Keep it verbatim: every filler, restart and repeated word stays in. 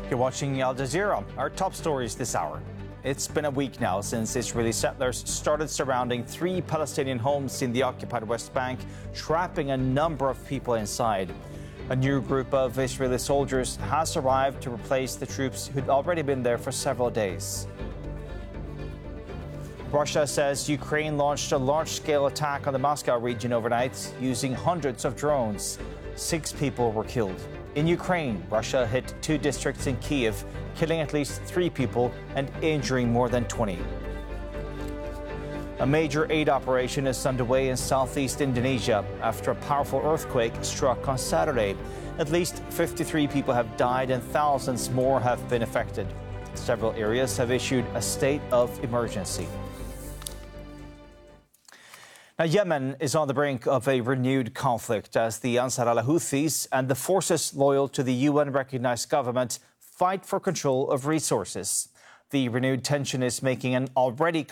You're watching Al Jazeera. Our top stories this hour. It's been a week now since Israeli settlers started surrounding three Palestinian homes in the occupied West Bank, trapping a number of people inside. A new group of Israeli soldiers has arrived to replace the troops who'd already been there for several days. Russia says Ukraine launched a large-scale attack on the Moscow region overnight using hundreds of drones. Six people were killed. In Ukraine, Russia hit two districts in Kyiv, killing at least three people and injuring more than twenty. A major aid operation is underway in southeast Indonesia after a powerful earthquake struck on Saturday. At least fifty-three people have died and thousands more have been affected. Several areas have issued a state of emergency. Now, Yemen is on the brink of a renewed conflict as the Ansar al-Houthis and the forces loyal to the U N-recognized government fight for control of resources. The renewed tension is making an already